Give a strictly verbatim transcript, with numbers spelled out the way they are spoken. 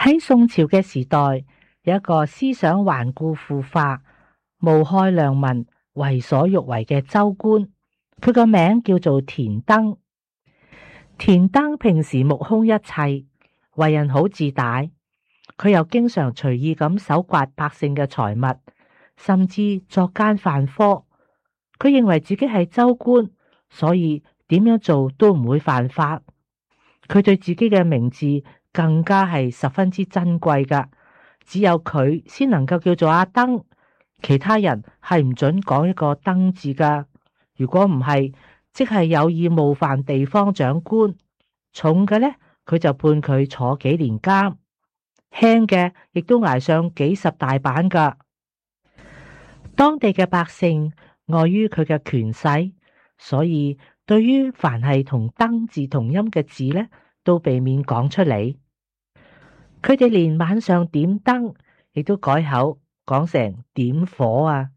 喺宋朝嘅時代，有一個思想頑固腐化、無害良民、為所欲為嘅州官，佢個名叫做田登。田登平時目空一切，為人好自大，佢又經常隨意咁搜刮百姓嘅財物，甚至作奸犯科。佢認為自己係州官，所以點樣做都唔會犯法。佢對自己嘅名字更加係十分之珍貴噶，只有佢先能夠叫做阿登，其他人係唔准講一個登字噶。如果唔係，即係有意冒犯地方長官，重嘅呢，佢就判佢坐幾年監，輕嘅亦都挨上幾十大板噶。當地嘅百姓礙於佢嘅權勢，所以對於凡係同登字同音嘅字呢，都避免講出嚟。佢哋連晚上點燈，亦都改口講成點火啊！